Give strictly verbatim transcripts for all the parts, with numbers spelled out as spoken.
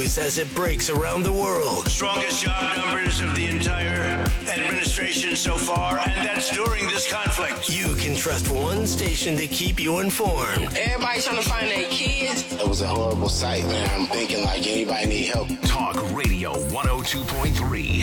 news as it breaks around the world. Strongest job numbers of the entire administration so far, and that's during this conflict. You can trust one station to keep you informed. Everybody trying to find their kids. It was a horrible sight, man. I'm thinking like anybody need help. Talk Radio one oh two point three.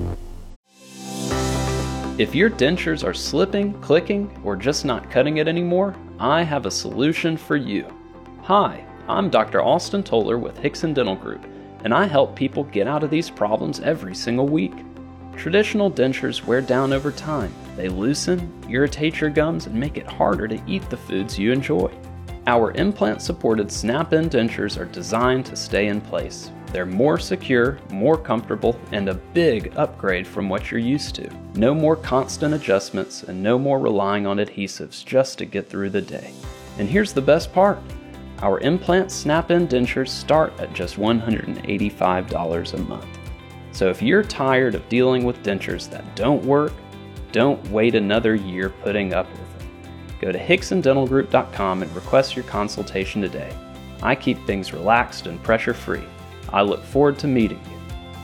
If your dentures are slipping, clicking, or just not cutting it anymore, I have a solution for you. Hi, I'm Doctor Austin Toller with Hickson Dental Group, and I help people get out of these problems every single week. Traditional dentures wear down over time. They loosen, irritate your gums, and make it harder to eat the foods you enjoy. Our implant-supported snap-in dentures are designed to stay in place. They're more secure, more comfortable, and a big upgrade from what you're used to. No more constant adjustments and no more relying on adhesives just to get through the day. And here's the best part. Our implant snap-in dentures start at just one hundred eighty-five dollars a month. So if you're tired of dealing with dentures that don't work, don't wait another year putting up with it. Go to hickson dental group dot com and request your consultation today. I keep things relaxed and pressure-free. I look forward to meeting you.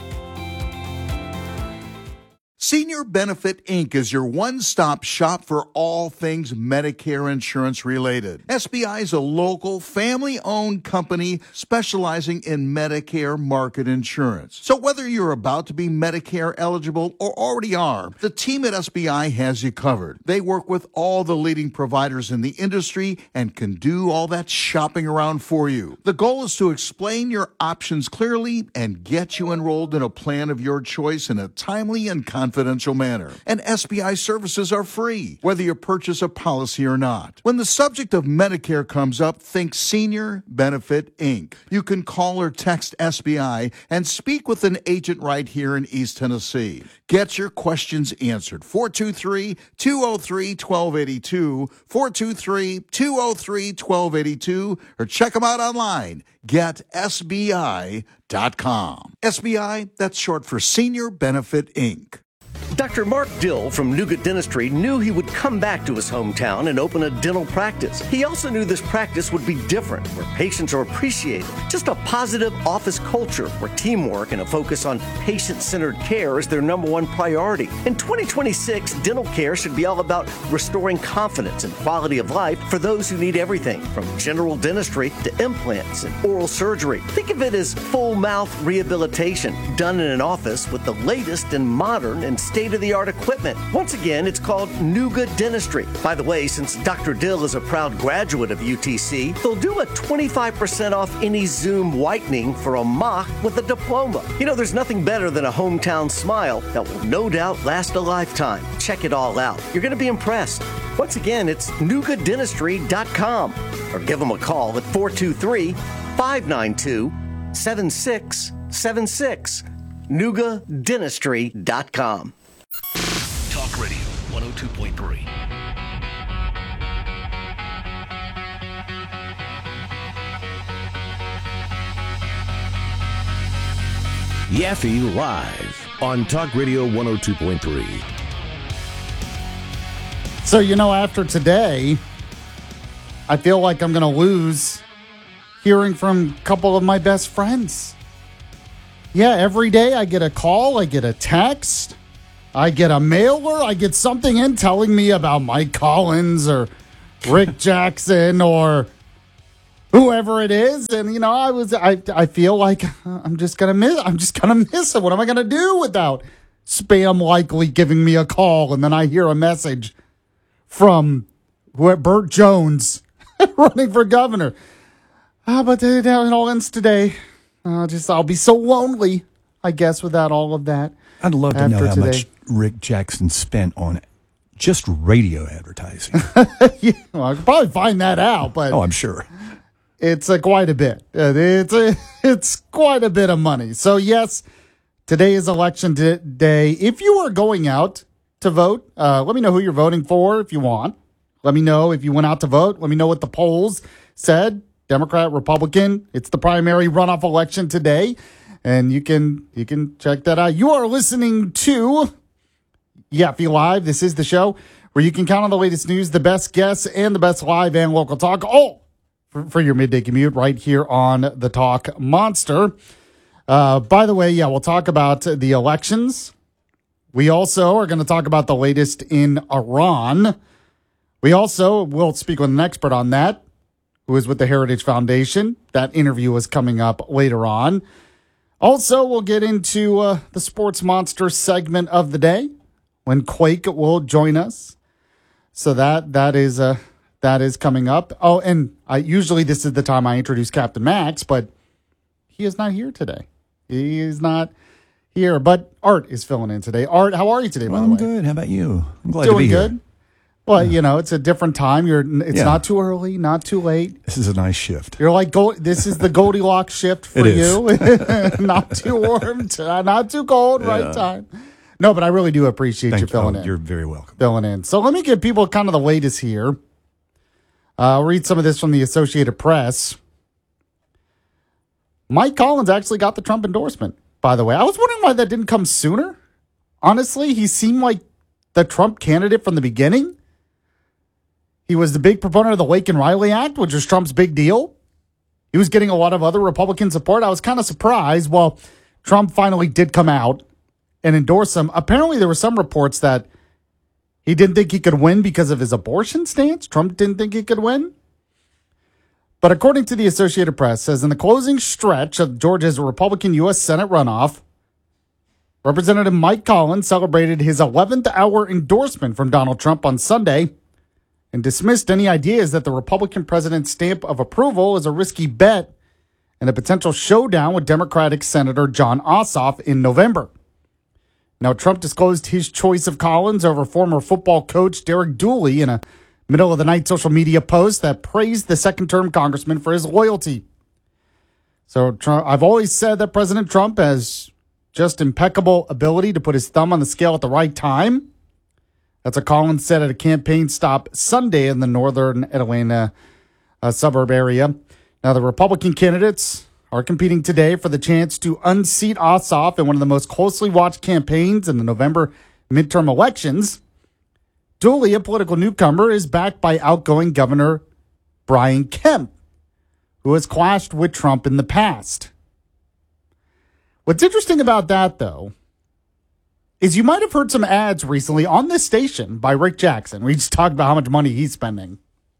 Senior Benefit Incorporated is your one-stop shop for all things Medicare insurance related. S B I is a local, family-owned company specializing in Medicare market insurance. So whether you're about to be Medicare eligible or already are, the team at S B I has you covered. They work with all the leading providers in the industry and can do all that shopping around for you. The goal is to explain your options clearly and get you enrolled in a plan of your choice in a timely and confidential manner. And S B I services are free, whether you purchase a policy or not. When the subject of Medicare comes up, think Senior Benefit Incorporated. You can call or text S B I and speak with an agent right here in East Tennessee. Get your questions answered. four two three, two oh three, one two eight two, four two three, two oh three, one two eight two, or check them out online. get S B I dot com. S B I, that's short for Senior Benefit Incorporated. Doctor Mark Dill from Nougat Dentistry knew he would come back to his hometown and open a dental practice. He also knew this practice would be different, where patients are appreciated. Just a positive office culture where teamwork and a focus on patient-centered care is their number one priority. In twenty twenty-six, dental care should be all about restoring confidence and quality of life for those who need everything, from general dentistry to implants and oral surgery. Think of it as full mouth rehabilitation done in an office with the latest and modern and state-of-the-art equipment. Once again, it's called Nougat Dentistry. By the way, since Doctor Dill is a proud graduate of U T C, they'll do a twenty-five percent off any Zoom whitening for a mock with a diploma. You know, there's nothing better than a hometown smile that will no doubt last a lifetime. Check it all out. You're going to be impressed. Once again, it's nougat dentistry dot com, or give them a call at four two three, five nine two, seven six seven six. nougat dentistry dot com. Talk Radio one oh two point three. Yaffe Live on Talk Radio one oh two point three. So, you know, after today, I feel like I'm going to lose hearing from a couple of my best friends. Yeah, every day I get a call, I get a text, I get a mailer, I get something in telling me about Mike Collins or Rick Jackson or whoever it is. And, you know, I was, I, I feel like I'm just going to miss, I'm just going to miss it. What am I going to do without spam likely giving me a call? And then I hear a message from who, Burt Jones running for governor. Ah, but it all ends today. I'll just, I'll be so lonely, I guess, without all of that. I'd love to know how today. much Rick Jackson spent on just radio advertising. Yeah, well, I could probably find that out, but oh, I'm sure it's uh, quite a bit. Uh, it's uh, it's quite a bit of money. So yes, today is election d- day. If you are going out to vote, uh, let me know who you're voting for if you want. Let me know if you went out to vote. Let me know what the polls said. Democrat, Republican. It's the primary runoff election today, and you can you can check that out. You are listening to Yaffe Live. This is the show where you can count on the latest news, the best guests, and the best live and local talk, all for, for your midday commute right here on the Talk Monster. Uh, by the way, yeah, we'll talk about the elections. We also are going to talk about the latest in Iran. We also will speak with an expert on that, who is with the Heritage Foundation. That interview is coming up later on. Also, we'll get into uh, the Sports Monster segment of the day when Quake will join us. So that that is uh, that is coming up. Oh, and I usually this is the time I introduce Captain Max, but he is not here today. He is not here, but Art is filling in today. Art, how are you today, Well, by the I'm way? good. How about you? I'm glad Doing to be good. here. Well, you know, it's a different time. You're. It's Yeah. not too early, not too late. This is a nice shift. You're like, go, this is the Goldilocks shift for It is. you. Not too warm, t- not too cold, right Yeah. time. No, but I really do appreciate Thank you filling oh, in. You're very welcome. Filling in. So let me give people kind of the latest here. Uh, I'll read some of this from the Associated Press. Mike Collins actually got the Trump endorsement, by the way. I was wondering why that didn't come sooner. Honestly, he seemed like the Trump candidate from the beginning. He was the big proponent of the Laken Riley Act, which was Trump's big deal. He was getting a lot of other Republican support. I was kind of surprised. Well, Trump finally did come out and endorse him. Apparently, there were some reports that he didn't think he could win because of his abortion stance. Trump didn't think he could win. But according to the Associated Press, says in the closing stretch of Georgia's Republican U S Senate runoff, Representative Mike Collins celebrated his eleventh hour endorsement from Donald Trump on Sunday and dismissed any ideas that the Republican president's stamp of approval is a risky bet and a potential showdown with Democratic Senator Jon Ossoff in November. Now, Trump disclosed his choice of Collins over former football coach Derek Dooley in a middle-of-the-night social media post that praised the second-term congressman for his loyalty. So Trump, I've always said that President Trump has just impeccable ability to put his thumb on the scale at the right time. That's what Collins said at a campaign stop Sunday in the northern Atlanta uh, suburb area. Now, the Republican candidates are competing today for the chance to unseat Ossoff in one of the most closely watched campaigns in the November midterm elections. Dooley, a political newcomer, is backed by outgoing Governor Brian Kemp, who has clashed with Trump in the past. What's interesting about that, though, is you might have heard some ads recently on this station by Rick Jackson. We just talked about how much money he's spending.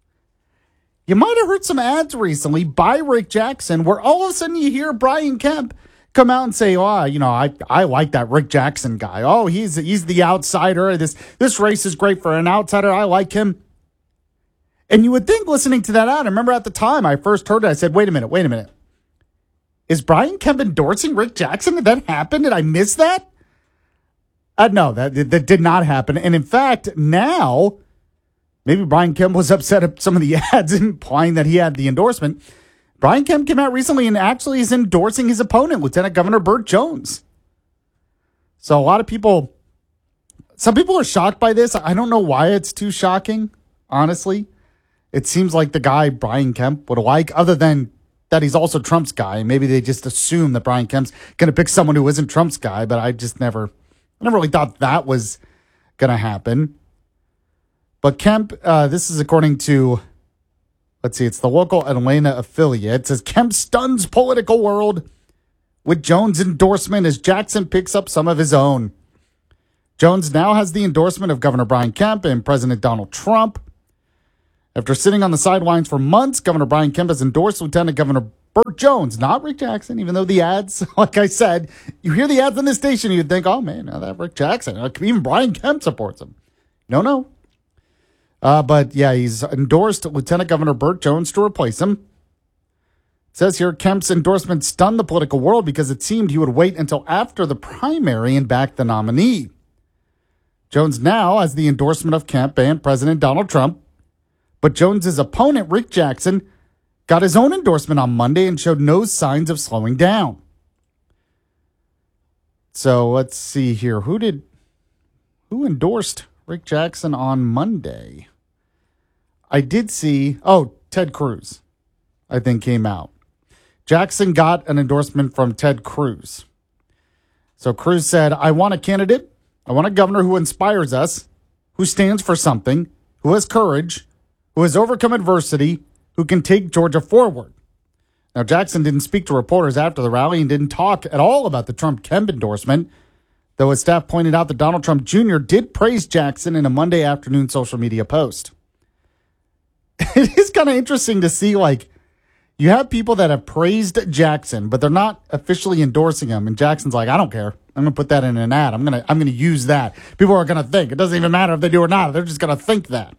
You might have heard some ads recently by Rick Jackson where all of a sudden you hear Brian Kemp come out and say, oh, you know, I, I like that Rick Jackson guy. Oh, he's he's the outsider. This, this race is great for an outsider. I like him. And you would think listening to that ad, I remember at the time I first heard it, I said, wait a minute, wait a minute. Is Brian Kemp endorsing Rick Jackson? Did that happen? Did I miss that? Uh, no, that, that did not happen. And in fact, now, maybe Brian Kemp was upset at some of the ads implying that he had the endorsement. Brian Kemp came out recently and actually is endorsing his opponent, Lieutenant Governor Burt Jones. So a lot of people, some people are shocked by this. I don't know why it's too shocking, honestly. It seems like the guy Brian Kemp would like, other than that he's also Trump's guy. Maybe they just assume that Brian Kemp's going to pick someone who isn't Trump's guy, but I just never... I never really thought that was going to happen. But Kemp, uh, this is according to, let's see, it's the local Atlanta affiliate. It says Kemp stuns political world with Jones' endorsement as Jackson picks up some of his own. Jones now has the endorsement of Governor Brian Kemp and President Donald Trump. After sitting on the sidelines for months, Governor Brian Kemp has endorsed Lieutenant Governor Burt Jones, not Rick Jackson, even though the ads, like I said, you hear the ads on this station, you'd think, oh, man, now that Rick Jackson, even Brian Kemp supports him. No, no. Uh, but, yeah, he's endorsed Lieutenant Governor Burt Jones to replace him. It says here, Kemp's endorsement stunned the political world because it seemed he would wait until after the primary and back the nominee. Jones now has the endorsement of Kemp and President Donald Trump, but Jones's opponent, Rick Jackson, got his own endorsement on Monday and showed no signs of slowing down. So let's see here. Who did, who endorsed Rick Jackson on Monday? I did see, oh, Ted Cruz, I think, came out. Jackson got an endorsement from Ted Cruz. So Cruz said, I want a candidate. I want a governor who inspires us, who stands for something, who has courage, who has overcome adversity, who can take Georgia forward. Now, Jackson didn't speak to reporters after the rally and didn't talk at all about the Trump-Kemp endorsement, though his staff pointed out that Donald Trump Junior did praise Jackson in a Monday afternoon social media post. It is kind of interesting to see, like, you have people that have praised Jackson, but they're not officially endorsing him. And Jackson's like, I don't care. I'm going to put that in an ad. I'm going to I'm going to use that. People are going to think. It doesn't even matter if they do or not. They're just going to think that.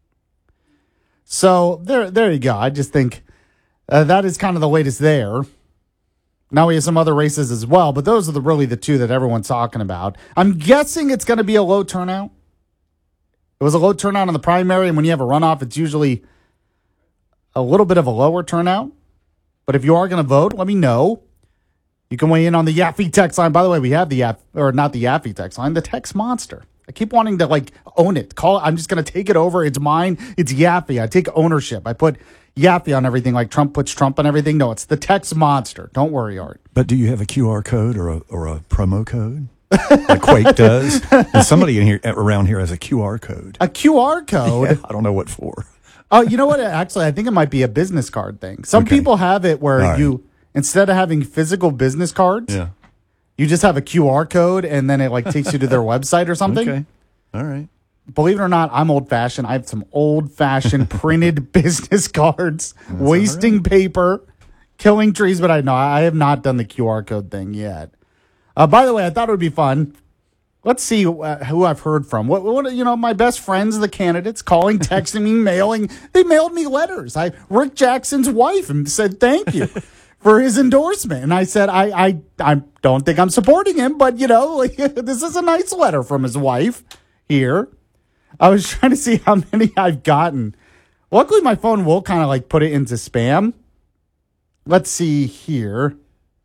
So there, there you go. I just think uh, that is kind of the latest there. Now we have some other races as well, but those are the really the two that everyone's talking about. I'm guessing it's going to be a low turnout. It was a low turnout in the primary, and when you have a runoff, it's usually a little bit of a lower turnout. But if you are going to vote, let me know. You can weigh in on the Yaffe text line. By the way, we have the Yaffe, or not the Yaffe text line, the text monster. I keep wanting to like own it. Call it. I'm just going to take it over. It's mine. It's Yaffe. I take ownership. I put Yaffe on everything, like Trump puts Trump on everything. No, it's the text monster. Don't worry, Art. But do you have a Q R code or a or a promo code like Quake does? And somebody in here around here has a Q R code. A Q R code? Yeah, I don't know what for. Oh, you know what? Actually, I think it might be a business card thing. Some Okay. people have it where All right. you, instead of having physical business cards, Yeah. you just have a Q R code and then it like takes you to their website or something. Okay. All right. Believe it or not, I'm old fashioned. I have some old fashioned printed business cards, wasting right. paper, killing trees, but I know I have not done the Q R code thing yet. Uh, by the way, I thought it would be fun. Let's see uh, who I've heard from. What, what, you know, my best friends, the candidates, calling, texting me, mailing. They mailed me letters. I Rick Jackson's wife and said thank you for his endorsement, and I said I I I don't think I'm supporting him, but you know, like, this is a nice letter from his wife here. I was trying to see how many I've gotten. Luckily, my phone will kind of like put it into spam. Let's see here.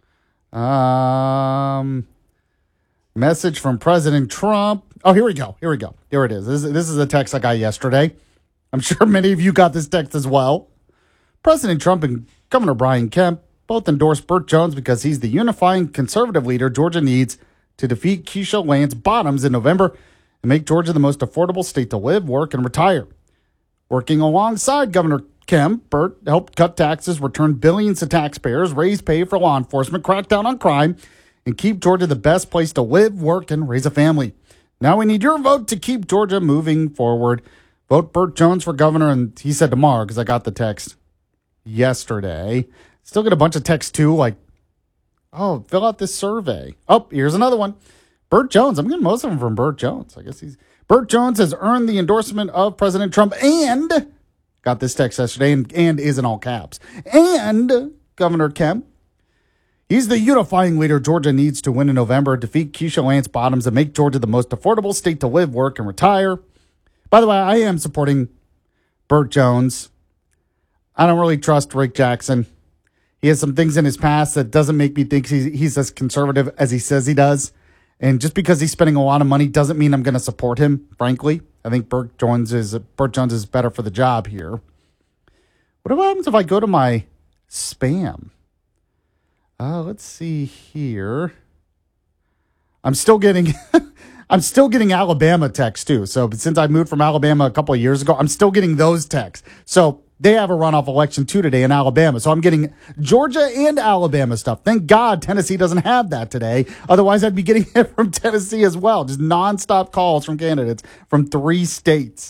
Um. Message from President Trump. Oh, here we go. Here we go. Here it is. This, this is a text I got yesterday. I'm sure many of you got this text as well. President Trump and Governor Brian Kemp both endorsed Burt Jones because he's the unifying conservative leader Georgia needs to defeat Keisha Lance Bottoms in November and make Georgia the most affordable state to live, work, and retire. Working alongside Governor Kemp, Burt helped cut taxes, return billions to taxpayers, raise pay for law enforcement, crack down on crime, and keep Georgia the best place to live, work, and raise a family. Now we need your vote to keep Georgia moving forward. Vote Burt Jones for governor, and he said tomorrow because I got the text yesterday. Still get a bunch of texts too, like, oh, fill out this survey. Oh, here's another one. Burt Jones. I'm getting most of them from Burt Jones. I guess he's Burt Jones has earned the endorsement of President Trump and got this text yesterday, and, and is in all caps. And Governor Kemp. He's the unifying leader Georgia needs to win in November, defeat Keisha Lance Bottoms, and make Georgia the most affordable state to live, work, and retire. By the way, I am supporting Burt Jones. I don't really trust Rick Jackson. He has some things in his past that doesn't make me think he's, he's as conservative as he says he does. And just because he's spending a lot of money doesn't mean I'm going to support him, frankly. I think Burt Jones is Burt Jones is better for the job here. What happens if I go to my spam? Uh, let's see here. I'm still getting I'm still getting Alabama texts too. So since I moved from Alabama a couple of years ago, I'm still getting those texts. So they have a runoff election too today in Alabama. So I'm getting Georgia and Alabama stuff. Thank God Tennessee doesn't have that today. Otherwise, I'd be getting it from Tennessee as well. Just nonstop calls from candidates from three states.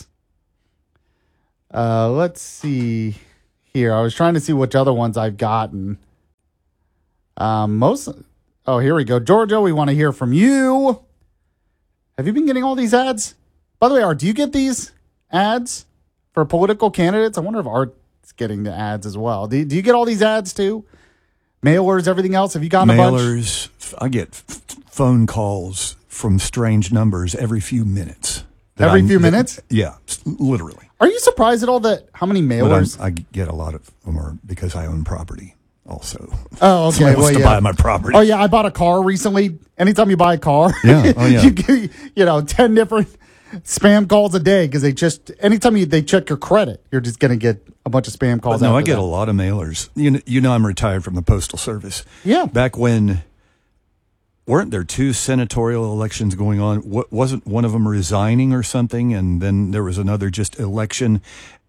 Uh, let's see here. I was trying to see which other ones I've gotten. Um, most, oh, here we go. Georgia, we want to hear from you. Have you been getting all these ads? By the way, Art, do you get these ads for political candidates? I wonder if Art's getting the ads as well. Do, do you get all these ads too? Mailers, everything else? Have you gotten Mailers, a bunch? I get f- phone calls from strange numbers every few minutes. Every I'm, few minutes? That, yeah, literally. Are you surprised at all that how many mailers? I get a lot of them are because I own property. Also, oh, okay. Somebody wants well, to yeah. buy my property. Oh, yeah. I bought a car recently. Anytime you buy a car, yeah, oh yeah, you get, you know, ten different spam calls a day because they just anytime you, they check your credit, you're just going to get a bunch of spam calls. But no, I get that. a lot of mailers. You know, you know, I'm retired from the Postal Service. Yeah, back when weren't there two senatorial elections going on? What wasn't one of them resigning or something, and then there was another just election.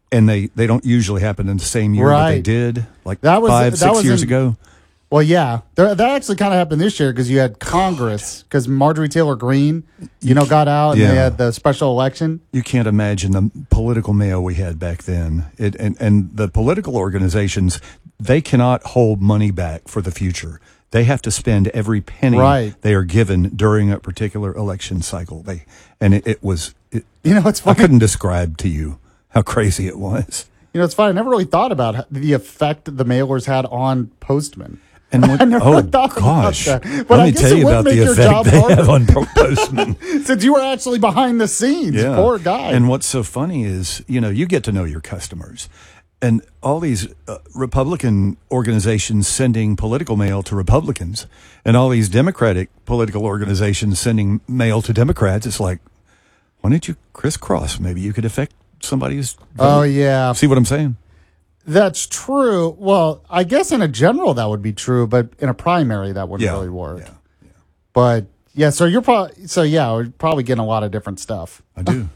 and they, they don't usually happen in the same year, Right. but they did like That was- five, that six was years in- ago. Well, yeah, there, that actually kind of happened this year because you had Congress, because Marjorie Taylor Greene, you know, got out and Yeah. they had the special election. You can't imagine the political mail we had back then. It, and, and the political organizations, they cannot hold money back for the future. They have to spend every penny Right. they are given during a particular election cycle. They and it, it was. It, You know, it's I funny. couldn't describe to you how crazy it was. You know, it's funny. I never really thought about the effect the mailers had on postmen. And what, I never oh really thought gosh, about that. But let I me guess tell it you would about make the your effect job they harder. have on po- postmen. Since you were actually behind the scenes. Poor guy. And what's so funny is, you know, you get to know your customers. And all these uh, Republican organizations sending political mail to Republicans and all these Democratic political organizations sending mail to Democrats. It's like, why don't you crisscross? Maybe you could affect somebody's vote. Oh, yeah. See what I'm saying? That's true. Well, I guess in a general that would be true, but in a primary that wouldn't Yeah. really work. Yeah. Yeah. But yeah, so you're probably so yeah, we're probably getting a lot of different stuff I do.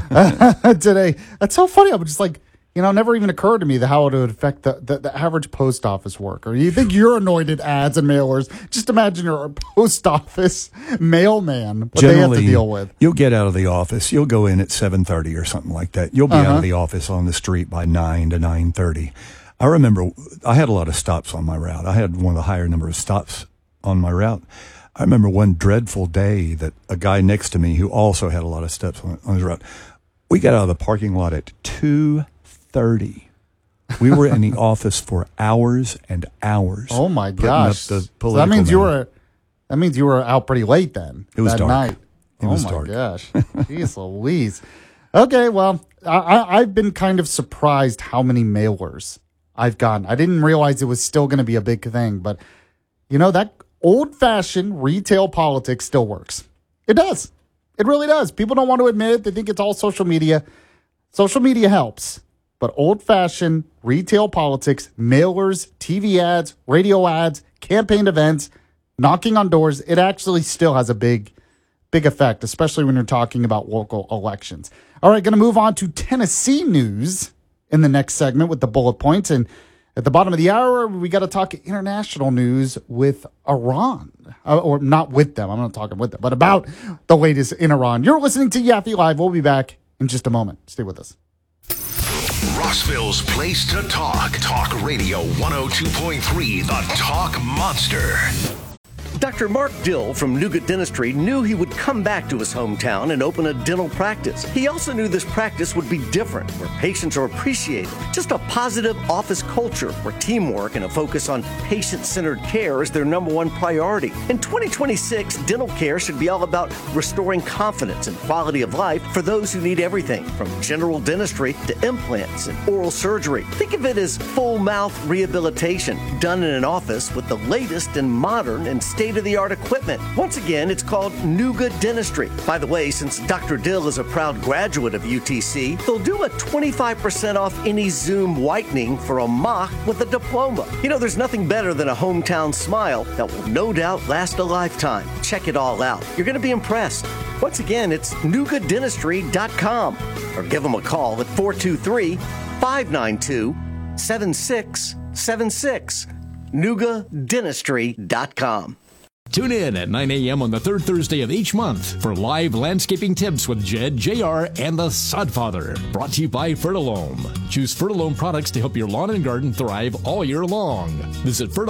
today. That's so funny. I was just like, you know, it never even occurred to me that how it would affect the, the, the average post office worker. You think you're annoyed at ads and mailers? Just imagine you're a post office mailman. What they have to deal with. You'll get out of the office. You'll go in at seven thirty or something like that. You'll be out Uh-huh. of the office on the street by nine to nine thirty. I remember I had a lot of stops on my route. I had one of the higher number of stops on my route. I remember one dreadful day that a guy next to me who also had a lot of steps on, on his route, we got out of the parking lot at two thirty. We were in the office for hours and hours. Oh my putting up gosh! the So that political means you mail. were that means you were out pretty late then. It was that dark. night. It oh was my dark. gosh! Jeez Louise. Okay, well, I, I, I've been kind of surprised how many mailers I've gotten. I didn't realize it was still going to be a big thing, but you know that old-fashioned retail politics still works. It does. It really does. People don't want to admit it. They think it's all social media. Social media helps. But old-fashioned retail politics, mailers, T V ads, radio ads, campaign events, knocking on doors, it actually still has a big, big effect, especially when you're talking about local elections. All right, going to move on to Tennessee news in the next segment with the bullet points. And at the bottom of the hour, we got to talk international news with Iran. Uh, or not with them. I'm not talking with them, but about the latest in Iran. You're listening to Yaffe Live. We'll be back in just a moment. Stay with us. Rossville's place to talk. Talk Radio one oh two point three, the Talk Monster. Doctor Mark Dill from Nougat Dentistry knew he would come back to his hometown and open a dental practice. He also knew this practice would be different, where patients are appreciated. Just a positive office culture where teamwork and a focus on patient-centered care is their number one priority. In twenty twenty-six, dental care should be all about restoring confidence and quality of life for those who need everything from general dentistry to implants and oral surgery. Think of it as full mouth rehabilitation done in an office with the latest and modern and state-of-the-art equipment. Once again, it's called Nougat Dentistry. By the way, since Doctor Dill is a proud graduate of U T C, they'll do a twenty-five percent off any Zoom whitening for a mock with a diploma. You know, there's nothing better than a hometown smile that will no doubt last a lifetime. Check it all out. You're going to be impressed. Once again, it's nougat dentistry dot com or give them a call at four two three, five nine two, seven six seven six. nougat dentistry dot com. Tune in at nine a.m. on the third Thursday of each month for live landscaping tips with Jed, J R, and the Sodfather. Brought to you by Fertilome. Choose Fertilome products to help your lawn and garden thrive all year long. Visit Fertilome.